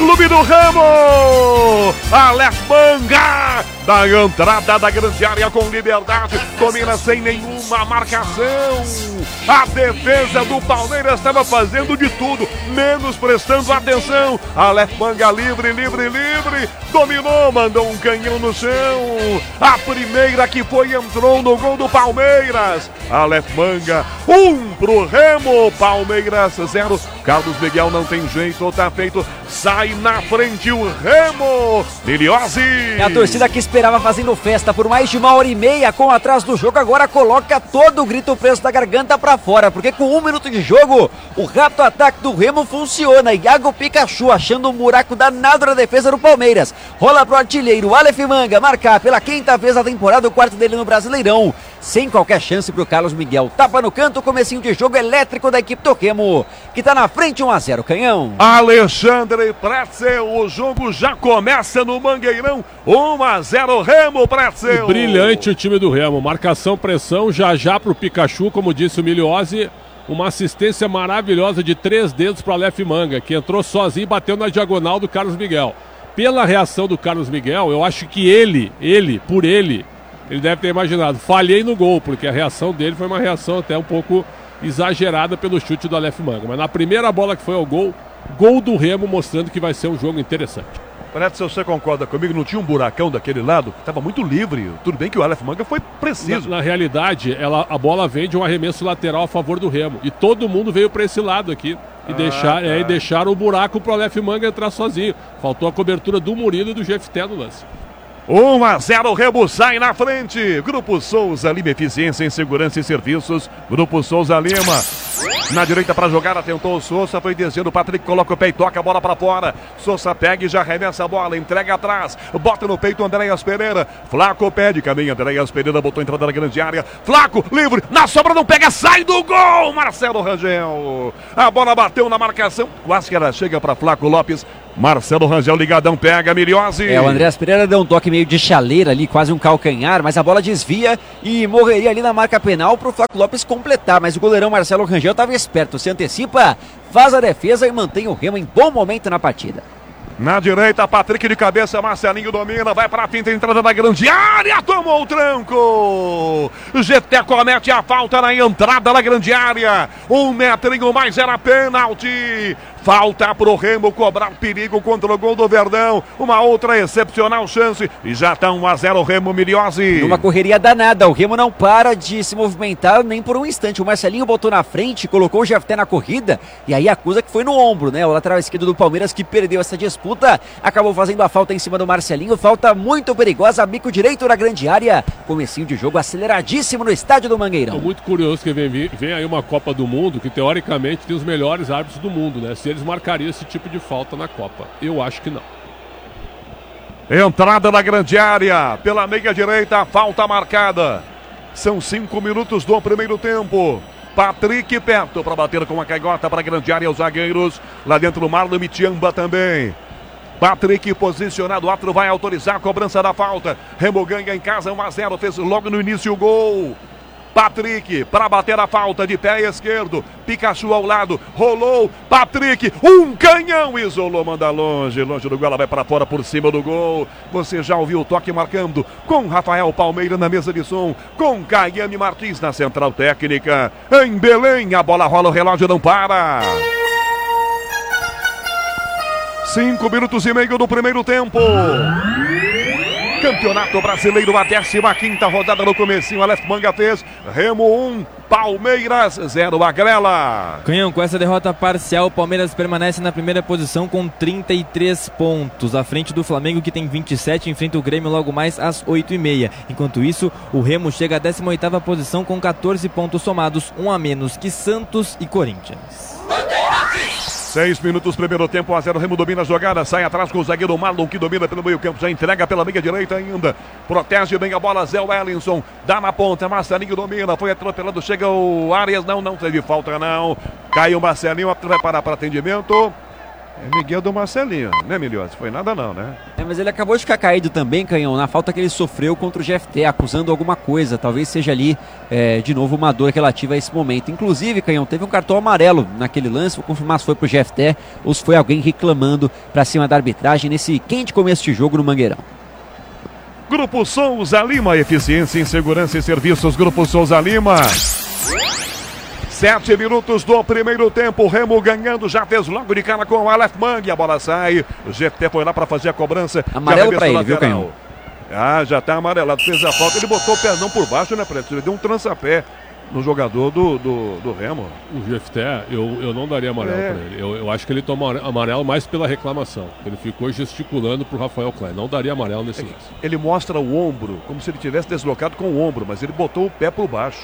Clube do Remo. Aleph Manga da entrada da grande área com liberdade, domina sem nenhuma marcação. A defesa do Palmeiras estava fazendo de tudo, menos prestando atenção. Aleph Manga livre, dominou, mandou um canhão no chão. A primeira que foi, entrou no gol do Palmeiras. Aleph Manga, 1 pro Remo, Palmeiras 0. Carlos Miguel não tem jeito, tá feito, sai na frente o Remo. Miliose. A torcida que esperava fazendo festa por mais de 1h30 com atrás do jogo, agora coloca todo o grito preso da garganta pra fora, porque com 1 minuto de jogo, o rápido ataque do Remo funciona. Iago Pikachu achando um buraco danado na defesa do Palmeiras. Rola pro artilheiro Aleph Manga marcar pela 5ª vez na temporada, o quarto dele no Brasileirão. Sem qualquer chance pro Carlos Miguel. Tapa no canto, comecinho de jogo elétrico da equipe do Remo, que tá na frente 1-0, Canhão. Alexandre Pretzel, o jogo já começa no Mangueirão. 1-0 Remo, Pretzel. Brilhante o time do Remo, marcação, pressão, já pro Pikachu, como disse o Miliose. Uma assistência maravilhosa de 3 dedos para Aleph Manga, que entrou sozinho e bateu na diagonal do Carlos Miguel. Pela reação do Carlos Miguel, eu acho que ele deve ter imaginado, falhei no gol, porque a reação dele foi uma reação até um pouco exagerada pelo chute do Aleph Manga. Mas na primeira bola que foi ao gol do Remo, mostrando que vai ser um jogo interessante. Parece que você concorda comigo, não tinha um buracão daquele lado, estava muito livre. Tudo bem que o Aleph Manga foi preciso. Na realidade, a bola vem de um arremesso lateral a favor do Remo. E todo mundo veio para esse lado aqui. E deixaram o buraco para o Aleph Manga entrar sozinho. Faltou a cobertura do Murilo e do Jefté no lance. 1-0, Remo sai na frente. Grupo Souza Lima, eficiência em segurança e serviços. Grupo Souza Lima. Na direita para jogar, atentou o Souza, foi descendo, o Patrick coloca o pé e toca a bola para fora. Souza pega e já arremessa a bola, entrega atrás, bota no peito o Andréas Pereira. Flaco pede, caminha, Andréas Pereira botou entrada na grande área. Flaco, livre, na sobra não pega, sai do gol, Marcelo Rangel. A bola bateu na marcação, quase que ela chega para Flaco Lopes. Marcelo Rangel ligadão, pega, Miliose. O Andréas Pereira deu um toque meio de chaleira ali, quase um calcanhar, mas a bola desvia e morreria ali na marca penal pro Flaco Lopes completar, mas o goleirão Marcelo Rangel estava esperto, se antecipa, faz a defesa e mantém o Remo em bom momento na partida. Na direita, Patrick de cabeça, Marcelinho domina, vai para a finta, entrada da grande área, tomou o tranco. GT comete a falta na entrada da grande área, 1 metrinho mais, era pênalti. Falta pro Remo cobrar perigo contra o gol do Verdão. Uma outra excepcional chance. E já está 1-0 Remo, Miliose. Uma correria danada. O Remo não para de se movimentar nem por um instante. O Marcelinho botou na frente, colocou o Jefté na corrida. E aí acusa que foi no ombro, né? O lateral esquerdo do Palmeiras que perdeu essa disputa. Acabou fazendo a falta em cima do Marcelinho. Falta muito perigosa. Bico direito na grande área. Comecinho de jogo aceleradíssimo no estádio do Mangueirão. Estou muito curioso que vem aí uma Copa do Mundo que teoricamente tem os melhores árbitros do mundo, né? Se eles marcariam esse tipo de falta na Copa. Eu acho que não. Entrada na grande área, pela meia direita, falta marcada. São 5 minutos do primeiro tempo. Patrick perto para bater com a caigota para a grande área, os zagueiros. Lá dentro o Marlon Mitiamba também. Patrick posicionado, o árbitro vai autorizar a cobrança da falta. Remo ganha em casa 1-0, fez logo no início o gol. Patrick para bater a falta de pé esquerdo. Pikachu ao lado, rolou. Patrick, um canhão, isolou, manda longe do gol, ela vai para fora por cima do gol. Você já ouviu o toque marcando com Rafael Palmeira na mesa de som, com Caiane Martins na central técnica. Em Belém, a bola rola, o relógio não para. 5 minutos e meio do primeiro tempo. Campeonato Brasileiro, a 15ª rodada no comecinho. Aleph Manga fez, Remo 1, Palmeiras 0, Agrela. Canhão, com essa derrota parcial, o Palmeiras permanece na primeira posição com 33 pontos, à frente do Flamengo que tem 27, enfrenta o Grêmio logo mais às 8h30. Enquanto isso, o Remo chega à 18ª posição com 14 pontos somados, 1 a menos que Santos e Corinthians. 6 minutos, primeiro tempo, 1-0, Remo domina a jogada, sai atrás com o zagueiro Marlon, que domina pelo meio campo, já entrega pela meia direita ainda, protege bem a bola, Zé Wellington, dá na ponta, Marcelinho domina, foi atropelado, chega o Arias, não teve falta não, caiu o Marcelinho, vai parar para atendimento, É Miguel do Marcelinho, né, Milhões? Foi nada não, né? Mas ele acabou de ficar caído também, Canhão, na falta que ele sofreu contra o GFT, acusando alguma coisa. Talvez seja ali, de novo, uma dor relativa a esse momento. Inclusive, Canhão, teve um cartão amarelo naquele lance, vou confirmar se foi pro GFT ou se foi alguém reclamando pra cima da arbitragem nesse quente começo de jogo no Mangueirão. Grupo Souza Lima, eficiência em segurança e serviços. Grupo Souza Lima. 7 minutos do primeiro tempo, Remo ganhando, já fez logo de cara com o Aleph Mang, a bola sai, o GFT foi lá para fazer a cobrança. Amarelo para ele, viu, Canhão? Já tá amarelado, fez a falta, ele botou o pezão por baixo, né, Preto? Ele deu um trançapé no jogador do Remo. O GFT, eu não daria amarelo para ele. Eu acho que ele tomou amarelo mais pela reclamação. Ele ficou gesticulando pro Rafael Klein. Não daria amarelo nesse lance. Ele mostra o ombro, como se ele tivesse deslocado com o ombro, mas ele botou o pé por baixo.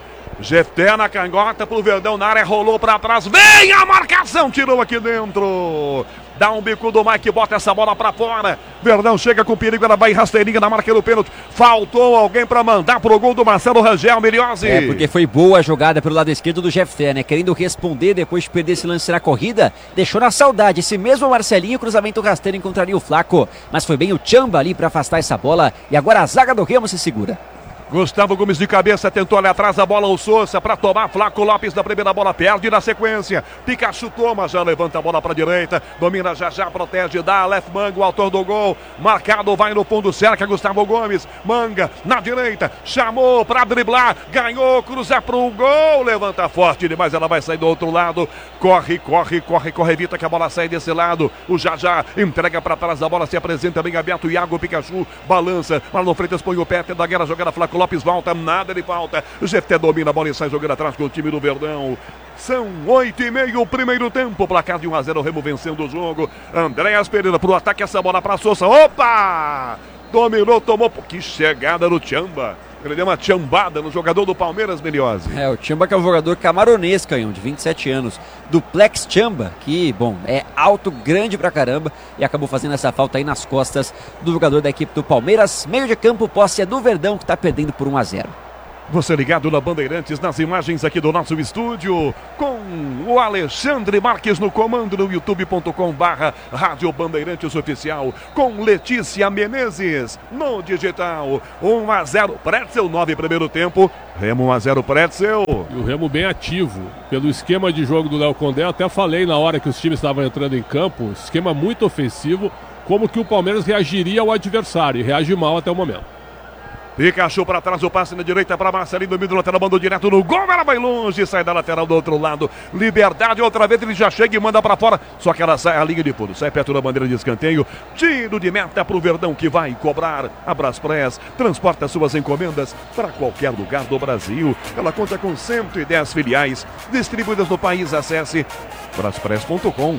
GFT na canhota pro Verdão na área, rolou pra trás, vem a marcação, tirou aqui dentro, dá um bico do Mike, bota essa bola pra fora, Verdão chega com perigo, ela vai rasteirinha na marca do pênalti, faltou alguém pra mandar pro gol do Marcelo Rangel, Milhose. Porque foi boa a jogada pelo lado esquerdo do GFT, né, querendo responder depois de perder esse lance na corrida, deixou na saudade, esse mesmo Marcelinho, cruzamento rasteiro encontraria o Flaco, mas foi bem o Chamba ali pra afastar essa bola, e agora a zaga do Remo se segura. Gustavo Gomes de cabeça, tentou ali atrás a bola, o Sousa para tomar, Flaco Lopes na primeira bola, perde na sequência, Pikachu toma, já levanta a bola para a direita, domina já protege, dá Aleph Manga, o autor do gol, marcado, vai no fundo, cerca Gustavo Gomes, Manga na direita, chamou para driblar, ganhou, cruza para o gol, levanta forte demais, ela vai sair do outro lado, corre, evita que a bola saia desse lado, o já entrega para trás, a bola se apresenta bem aberto, Iago Pikachu balança, Marlon Freitas põe o pé, tenta da guerra, jogada Flaco Lopes volta, nada de falta. O GFT domina a bola e sai jogando atrás com o time do Verdão. São 8:30 o primeiro tempo. Placar de 1-0, o Remo vencendo o jogo. Andréas Pereira pro ataque, essa bola para Sousa. Opa! Dominou, tomou. Que chegada no Chamba. Ele deu uma chambada no jogador do Palmeiras, Milhose. O Chamba que é um jogador camaronês, Canhão, de 27 anos. Duplex Chamba, que, bom, é alto, grande pra caramba. E acabou fazendo essa falta aí nas costas do jogador da equipe do Palmeiras. Meio de campo, posse é do Verdão, que tá perdendo por 1-0. Você ligado na Bandeirantes, nas imagens aqui do nosso estúdio, com o Alexandre Marques no comando no youtube.com/Rádio Bandeirantes Oficial, com Letícia Menezes no digital. 1-0, Pretzel, 9 primeiro tempo, Remo 1-0, Pretzel. E o Remo bem ativo, pelo esquema de jogo do Léo Condé, eu até falei na hora que os times estavam entrando em campo, esquema muito ofensivo, como que o Palmeiras reagiria ao adversário, e reage mal até o momento. Pikachu para trás, o passe na direita para Marcelinho, domínio do lateral, mandou direto no gol, ela vai longe, sai da lateral do outro lado, Liberdade, outra vez ele já chega e manda para fora, só que ela sai a linha de fundo, sai perto da bandeira de escanteio, tiro de meta para o Verdão que vai cobrar. A Braspress transporta suas encomendas para qualquer lugar do Brasil, ela conta com 110 filiais distribuídas no país, acesse braspress.com.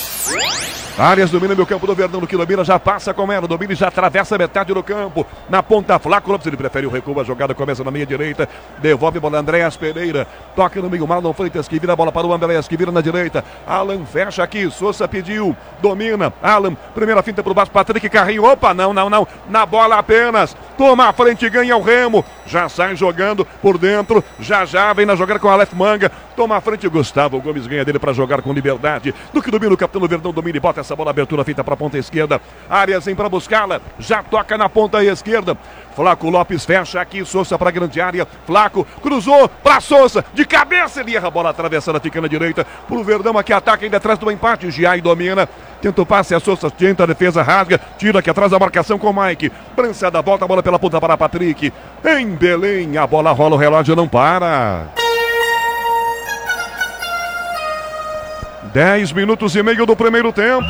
Arias domina meu campo do Verdão, no que domina, já passa com ela, domina e já atravessa a metade do campo, na ponta Flaco Lopes, ele prefere o recuo, a jogada começa na meia direita, devolve a bola, Andréas Pereira, toca no meio, Marlon Freitas que vira a bola para o Andréas, que vira na direita, Alan fecha aqui, Sousa pediu, domina, Alan, primeira finta por baixo, Patrick Carrinho, opa, não, na bola apenas, toma a frente, ganha o Remo, já sai jogando por dentro, já vem na jogada com a Aleph Manga, toma a frente, Gustavo Gomes ganha dele para jogar com Liberdade, no que domina o capitão do Verdão, domina e bota essa bola, abertura feita para a ponta esquerda, Arias vem para buscá-la, já toca na ponta esquerda, Flaco Lopes fecha aqui, Sousa para a grande área, Flaco cruzou para Sousa, de cabeça ele erra a bola atravessada, fica na direita, pro Verdão aqui ataca ainda atrás do empate, Giai domina, tenta o passe, a Sousa tenta a defesa, rasga, tira aqui atrás da marcação com o Mike, prançada, volta a bola pela ponta para Patrick, em Belém, a bola rola, o relógio não para. 10 minutos e meio do primeiro tempo.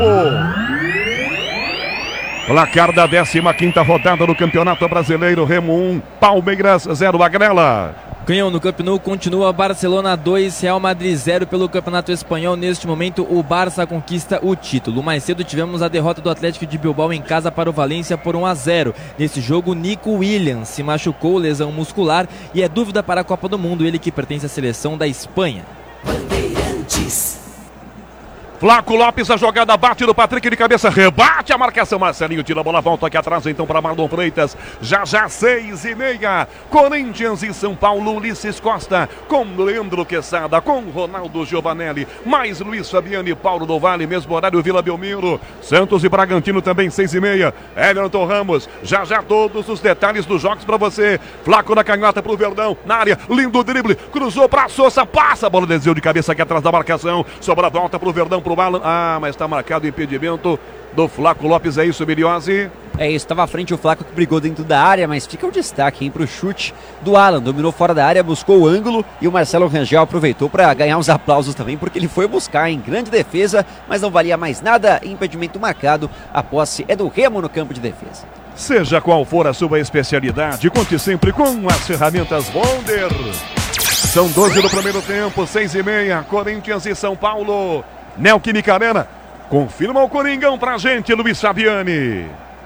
Placar da 15ª rodada do Campeonato Brasileiro, Remo 1, Palmeiras 0, Agrela. Canhão, no Camp Nou continua Barcelona 2, Real Madrid 0 pelo Campeonato Espanhol. Neste momento o Barça conquista o título. Mais cedo tivemos a derrota do Atlético de Bilbao em casa para o Valência por 1-0. Nesse jogo, Nico Williams se machucou, lesão muscular, e é dúvida para a Copa do Mundo, ele que pertence à seleção da Espanha. Bandeirantes. Flaco Lopes, a jogada bate no Patrick de cabeça, rebate a marcação, Marcelinho tira a bola, volta aqui atrás então para Marlon Freitas, já 6:30, Corinthians e São Paulo, Ulisses Costa, com Leandro Quesada, com Ronaldo Giovanelli, mais Luiz Fabiano e Paulo do Vale, mesmo horário Vila Belmiro, Santos e Bragantino também 6:30, Everton Ramos, já todos os detalhes dos jogos para você, Flaco na canhota pro Verdão, na área, lindo drible, cruzou pra Sousa, passa a bola, desvio de cabeça aqui atrás da marcação, sobra a volta pro Verdão, pro Alan. Ah, mas está marcado o impedimento do Flaco Lopes, é isso, Miliose? É isso, estava à frente o Flaco que brigou dentro da área, mas fica o destaque para o chute do Alan, dominou fora da área, buscou o ângulo e o Marcelo Rangel aproveitou para ganhar uns aplausos também, porque ele foi buscar em grande defesa, mas não valia mais nada, impedimento marcado, a posse é do Remo no campo de defesa. Seja qual for a sua especialidade, conte sempre com as ferramentas Wonder. São 12 do primeiro tempo, 6:30, Corinthians e São Paulo. Neoquímica Arena, confirma o Coringão pra gente, Luiz Fabiani.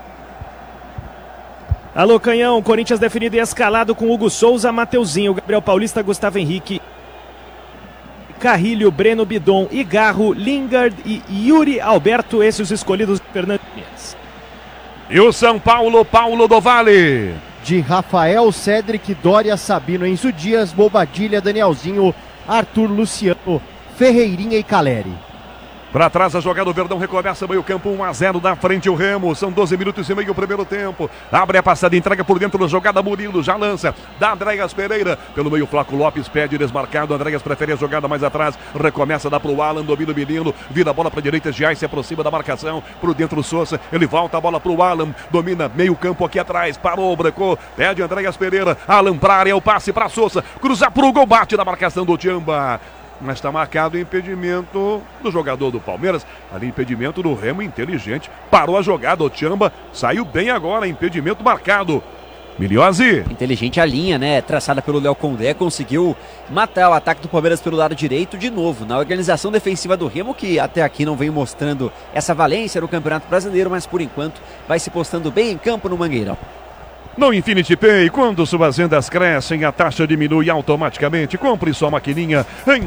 Alô, Canhão, Corinthians definido e escalado com Hugo Souza, Mateuzinho, Gabriel Paulista, Gustavo Henrique, Carrilho, Breno Bidon, Igarro, Lingard e Yuri Alberto, esses os escolhidos de Fernandes. E o São Paulo, Paulo do Vale. De Rafael, Cedric, Dória, Sabino, Enzo Dias, Bobadilha, Danielzinho, Arthur, Luciano, Ferreirinha e Caleri. Para trás a jogada, o Verdão recomeça meio campo, 1-0 da frente o Remo, são 12 minutos e meio o primeiro tempo, abre a passada, entrega por dentro da jogada, Murilo já lança, dá Andréas Pereira, pelo meio Flaco Lopes pede desmarcado, Andréas prefere a jogada mais atrás, recomeça, dá pro Alan, domina o menino, vira a bola para a direita, Giai se aproxima da marcação, por dentro o Sousa, ele volta a bola pro Alan, domina meio campo aqui atrás, parou, brecou, pede Andréas Pereira, Alan pra área, o passe para Sousa, cruza pro gol, bate na marcação do Tchamba. Mas está marcado o impedimento do jogador do Palmeiras. Ali, impedimento do Remo, inteligente. Parou a jogada, o Tchamba saiu bem agora, impedimento marcado. Miliose. Inteligente a linha, né? Traçada pelo Léo Condé, conseguiu matar o ataque do Palmeiras pelo lado direito de novo. Na organização defensiva do Remo, que até aqui não vem mostrando essa valência no Campeonato Brasileiro, mas por enquanto vai se postando bem em campo no Mangueirão. No Infinity Pay, quando suas vendas crescem, a taxa diminui automaticamente. Compre sua maquininha em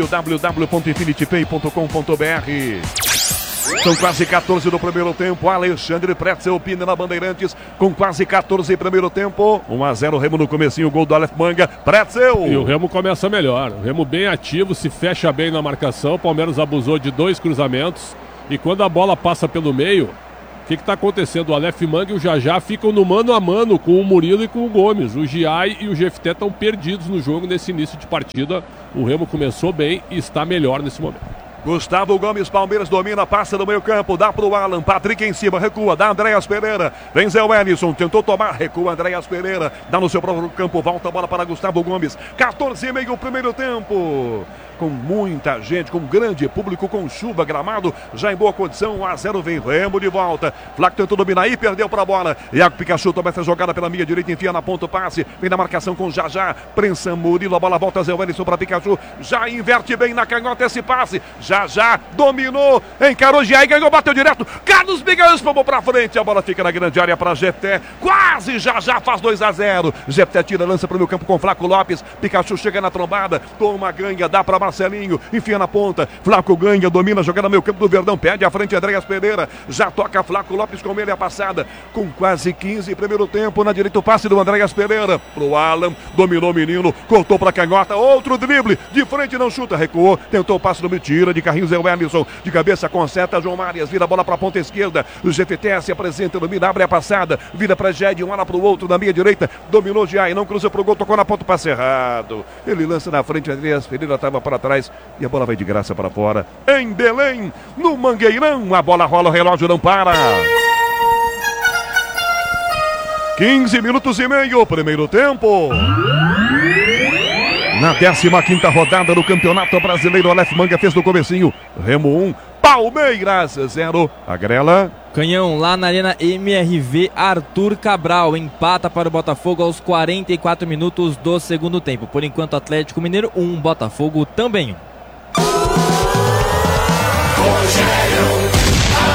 www.infinitypay.com.br. São quase 14 do primeiro tempo. Alexandre Pretzel pina na Bandeirantes com quase 14 primeiro tempo. 1-0 Remo no comecinho, gol do Aleph Manga. Pretzel. E o Remo começa melhor. O Remo bem ativo, se fecha bem na marcação. O Palmeiras abusou de 2 cruzamentos. E quando a bola passa pelo meio, o que está acontecendo? O Aleph Manga e o Jajá ficam no mano a mano com o Murilo e com o Gomes. O Giai e o Jefté estão perdidos no jogo nesse início de partida. O Remo começou bem e está melhor nesse momento. Gustavo Gomes, Palmeiras domina, passa no meio campo, dá pro Alan, Patrick em cima, recua, dá Andréas Pereira, vem Zé Wellison, tentou tomar, recua Andréas Pereira, dá no seu próprio campo, volta a bola para Gustavo Gomes, 14:30 o primeiro tempo. Com muita gente, com grande público, com chuva, gramado, já em boa condição, 1-0 vem Remo de volta. Flaco tentou dominar e perdeu para a bola. Iago Pikachu toma essa jogada pela minha direita, enfia na ponta o passe, vem na marcação com Jajá, prensa Murilo, a bola volta Zé Wellison para Pikachu, já inverte bem na canhota esse passe, Jajá dominou, encarou Giai, ganhou, bateu direto, Carlos Miguel espalmou para frente, a bola fica na grande área para Jefté, quase Jajá faz 2-0. Jefté tira, lança para o meu campo com Flaco Lopes, Pikachu chega na trombada, toma, ganha, dá para Marcelinho, enfia na ponta, Flaco ganha, domina, jogando no meio campo do Verdão, pede à frente Andréas Pereira, já toca Flaco Lopes com ele a passada, com quase 15 primeiro tempo, na direita o passe do Andréas Pereira, pro Alan, dominou o menino, cortou pra canhota, outro drible, de frente não chuta, recuou, tentou o passe do tira de carrinho Zé Wellison, de cabeça conserta João Marias, vira a bola pra ponta esquerda, o GFT se apresenta, domina, abre a passada, vira pra Jé, de um ala pro outro, na meia direita, dominou Giai, não cruza pro gol, tocou na ponta, passe errado, ele lança na frente, Andréas Pereira estava para trás e a bola vai de graça para fora. Em Belém, no Mangueirão, a bola rola, o relógio não para. 15 minutos e meio, primeiro tempo. Na 15ª rodada do Campeonato Brasileiro, Aleph Manga fez no comecinho. Remo 1, Palmeiras 0. Agrela. Canhão, lá na Arena MRV, Arthur Cabral empata para o Botafogo aos 44 minutos do segundo tempo. Por enquanto, Atlético Mineiro 1, Botafogo também 1.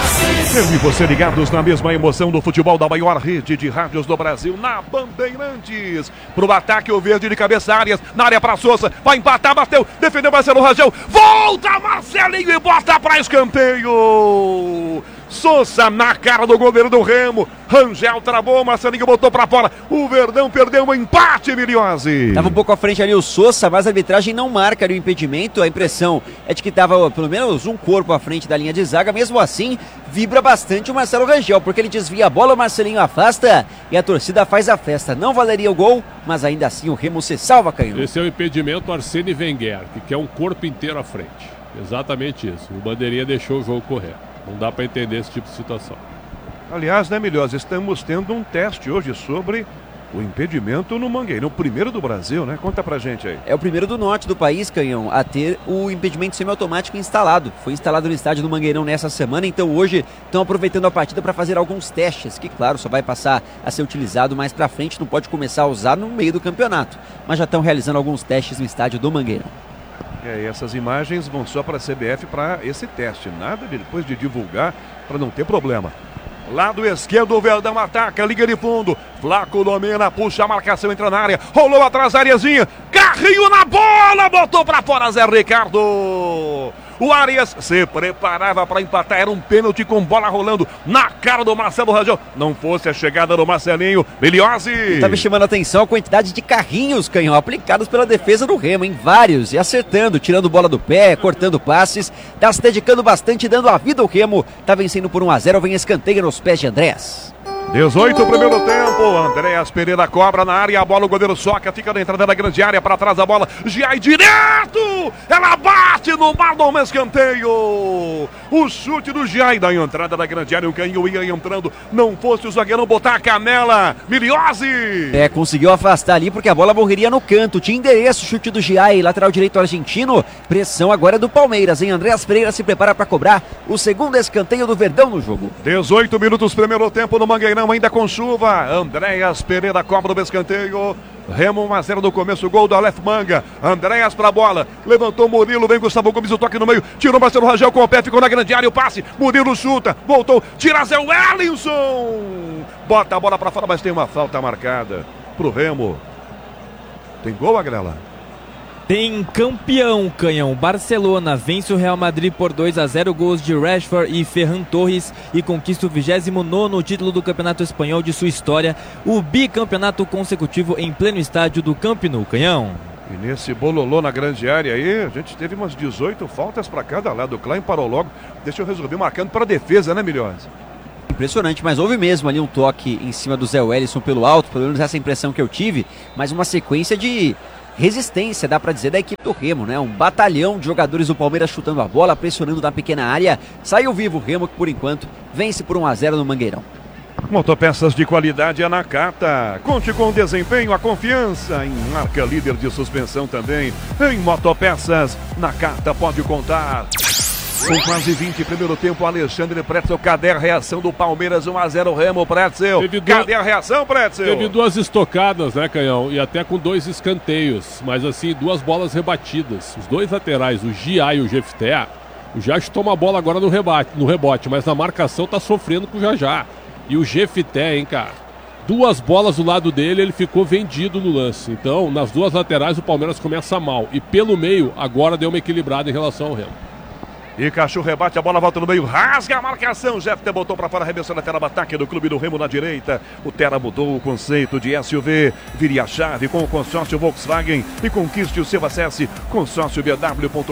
Eu e você ligados na mesma emoção do futebol da maior rede de rádios do Brasil, na Bandeirantes. Pro ataque, o verde de cabeça, Arias, na área para Souza, vai empatar, bateu, defendeu Marcelo Rangel, volta Marcelinho e bota para escanteio. Souza na cara do goleiro do Remo, Rangel travou, Marcelinho botou pra fora, o Verdão perdeu um empate, Miliose. Tava um pouco à frente ali o Souza, mas a arbitragem não marca ali o impedimento, a impressão é de que tava pelo menos um corpo à frente da linha de zaga, mesmo assim vibra bastante o Marcelo Rangel, porque ele desvia a bola, o Marcelinho afasta e a torcida faz a festa. Não valeria o gol, mas ainda assim o Remo se salva, Canhão. Esse é o impedimento Arsene Wenger, que quer um corpo inteiro à frente. Exatamente isso, o bandeirinha deixou o jogo correr. Não dá para entender esse tipo de situação. Aliás, né, Milhosa, estamos tendo um teste hoje sobre o impedimento no Mangueirão, o primeiro do Brasil, né? Conta pra gente aí. É o primeiro do norte do país, Canhão, a ter o impedimento semiautomático instalado. Foi instalado no estádio do Mangueirão nessa semana, então hoje estão aproveitando a partida para fazer alguns testes, que claro, só vai passar a ser utilizado mais pra frente, não pode começar a usar no meio do campeonato. Mas já estão realizando alguns testes no estádio do Mangueirão. E essas imagens vão só para a CBF para esse teste, nada de depois de divulgar para não ter problema. Lado esquerdo, o Verdão ataca, liga de fundo, Flaco domina, puxa a marcação, entra na área, rolou atrás da areazinha, carrinho na bola, botou para fora Zé Ricardo. O Arias se preparava para empatar, era um pênalti com bola rolando na cara do Marcelo Rangel. Não fosse a chegada do Marcelinho, Miliose. Estava chamando a atenção a quantidade de carrinhos, Canhão, aplicados pela defesa do Remo, em vários, e acertando, tirando bola do pé, cortando passes, tá se dedicando bastante, dando a vida ao Remo. Tá vencendo por 1-0, vem escanteio nos pés de Andréas. 18 primeiro tempo, Andréas Pereira cobra na área, a bola, o goleiro soca, fica na entrada da grande área, para trás a bola, Giai direto, ela bate no Marlon, escanteio, o chute do Giai da entrada da grande área, o Canhão ia entrando, não fosse o zagueirão botar a canela, Miliose. Conseguiu afastar ali porque a bola morreria no canto, tinha endereço, chute do Giai, lateral direito argentino, pressão agora do Palmeiras, hein? Andréas Pereira se prepara para cobrar o segundo escanteio do Verdão no jogo. 18 minutos primeiro tempo no Mangueirão, ainda com chuva, Andréas Pereira cobra o escanteio, Remo 1-0 no começo, gol do Aleph Manga, Andréas pra bola, levantou Murilo, vem Gustavo Gomes, o toque no meio, tirou Marcelo Rangel com o pé, ficou na grande área, o passe, Murilo chuta, voltou, tira Zé Wellington, bota a bola pra fora, mas tem uma falta marcada pro Remo. Tem gol, Agrela? Tem campeão, Canhão. Barcelona vence o Real Madrid por 2-0, gols de Rashford e Ferran Torres, e conquista o 29º título do Campeonato Espanhol de sua história, o bicampeonato consecutivo em pleno estádio do Camp Nou, Canhão. E nesse bololô na grande área aí, a gente teve umas 18 faltas para cada lado. O Klein parou logo, deixa eu resolver marcando para a defesa, né, Milhões? Impressionante, mas houve mesmo ali um toque em cima do Zé Wellington pelo alto, pelo menos essa impressão que eu tive, mas uma sequência de resistência, dá pra dizer, da equipe do Remo, né? Um batalhão de jogadores do Palmeiras chutando a bola, pressionando na pequena área. Saiu vivo o Remo, que por enquanto vence por 1-0 no Mangueirão. Motopeças de qualidade é na Nakata. Conte com o desempenho, a confiança em marca líder de suspensão também. Em Motopeças, Nakata pode contar. Com quase 20 primeiro tempo, Alexandre Pretzel, cadê a reação do Palmeiras? 1-0 Remo, Pretzel. Cadê a reação, Pretzel? Teve duas estocadas, né, Canhão? E até com 2 escanteios, mas assim, 2 bolas rebatidas. Os 2 laterais, o Gia e o Jefté, o Jaj toma a bola agora no rebote, mas na marcação tá sofrendo com o Jajá. E o Jefté, hein, cara? 2 bolas do lado dele, ele ficou vendido no lance. Então, nas 2 laterais, o Palmeiras começa mal. E pelo meio, agora deu uma equilibrada em relação ao Remo. E Cachu rebate, a bola volta no meio, rasga a marcação, Jefté botou para fora, arremessou na tela, ataque do clube do Remo na direita. O Terra mudou o conceito de SUV, vire a chave com o consórcio Volkswagen e conquiste o seu. Acesse consórciobw.com.br.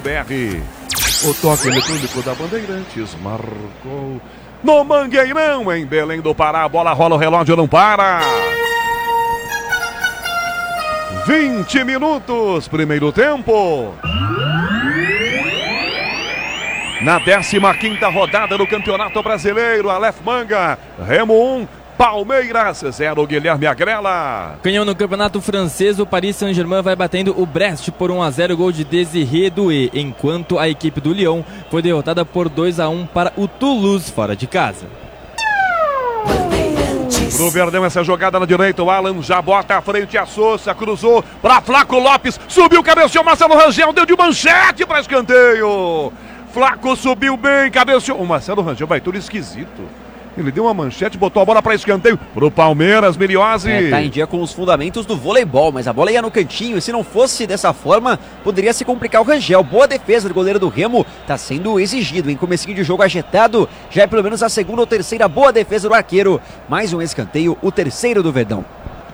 O toque eletrônico da Bandeirantes marcou no Mangueirão, em Belém do Pará, a bola rola, o relógio não para. 20 minutos, primeiro tempo. Na 15ª rodada do Campeonato Brasileiro, Aleph Manga, Remo 1, Palmeiras 0, Guilherme Agrela. Canhão no Campeonato Francês, o Paris Saint-Germain vai batendo o Brest por 1-0, gol de Désiré Doué, enquanto a equipe do Lyon foi derrotada por 2-1 para o Toulouse, fora de casa. Pro Verdão essa jogada na direita, o Alan já bota à frente a Souza, cruzou para Flaco Lopes, subiu, cabeceou, Marcelo Rangel, deu de manchete para escanteio. Flaco subiu bem, cabeceou. O Marcelo Rangel vai tudo esquisito. Ele deu uma manchete, botou a bola para escanteio pro Palmeiras, Miliose. Tá em dia com os fundamentos do voleibol, mas a bola ia no cantinho e se não fosse dessa forma, poderia se complicar o Rangel. Boa defesa do goleiro do Remo, tá sendo exigido, em comecinho de jogo agitado, já é pelo menos a segunda ou terceira boa defesa do arqueiro. Mais um escanteio, o terceiro do Verdão.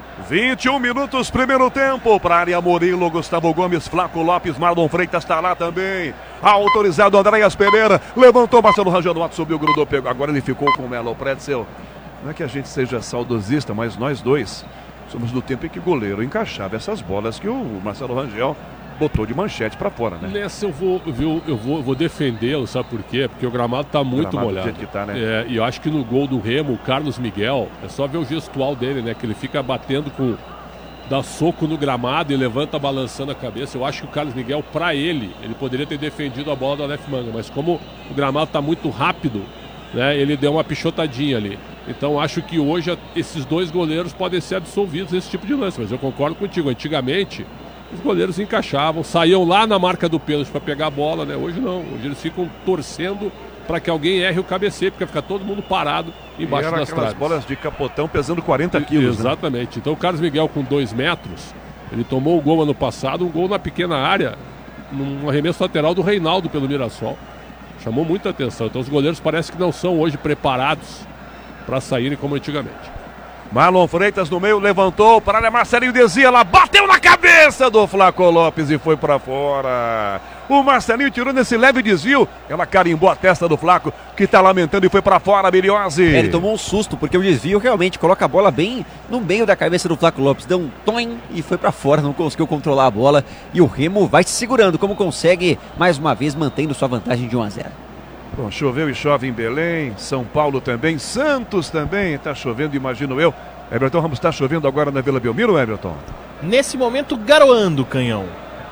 21 minutos, primeiro tempo, para área Murilo, Gustavo Gomes, Flaco Lopes, Marlon Freitas está lá também. Autorizado Andréas Pereira, levantou Marcelo Rangel no alto, subiu, grudou, pegou. Agora ele ficou com o Melo Pretzel. Não é que a gente seja saudosista, mas nós dois somos do tempo em que o goleiro encaixava essas bolas que o Marcelo Rangel botou de manchete para fora, né? Nessa eu vou defendê-lo, sabe por quê? Porque o gramado tá muito molhado. Do jeito que tá, né? E eu acho que no gol do Remo, o Carlos Miguel, é só ver o gestual dele, né? Que ele fica batendo dá soco no gramado e levanta balançando a cabeça. Eu acho que o Carlos Miguel, para ele poderia ter defendido a bola do Aleph Manga, mas como o gramado tá muito rápido, né? Ele deu uma pichotadinha ali. Então acho que hoje esses dois goleiros podem ser absolvidos desse tipo de lance, mas eu concordo contigo. Antigamente os goleiros encaixavam, saíam lá na marca do pênalti para pegar a bola, né? Hoje não, hoje eles ficam torcendo para que alguém erre o cabeceio, porque fica todo mundo parado embaixo das traves. Bolas de capotão pesando 40 quilos. Exatamente. Né? Então o Carlos Miguel com 2 metros, ele tomou o gol ano passado, um gol na pequena área, num arremesso lateral do Reinaldo pelo Mirassol. Chamou muita atenção. Então os goleiros parece que não são hoje preparados para saírem como antigamente. Marlon Freitas no meio, levantou para área, Marcelinho descia, ela bateu na cabeça do Flaco Lopes e foi para fora. O Marcelinho tirou nesse leve desvio, ela carimbou a testa do Flaco, que está lamentando e foi para fora, Miliose. Ele tomou um susto, porque o desvio realmente coloca a bola bem no meio da cabeça do Flaco Lopes. Deu um toim e foi para fora, não conseguiu controlar a bola. E o Remo vai se segurando, como consegue, mais uma vez, mantendo sua vantagem de 1-0. Bom, choveu e chove em Belém, São Paulo também, Santos também, está chovendo, imagino eu. Everton Ramos, está chovendo agora na Vila Belmiro, Everton? Nesse momento, garoando, Canhão.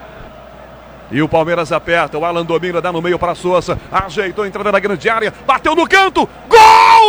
E o Palmeiras aperta, o Alan domina, dá no meio para Sousa, ajeitou a entrada na grande área, bateu no canto, gol!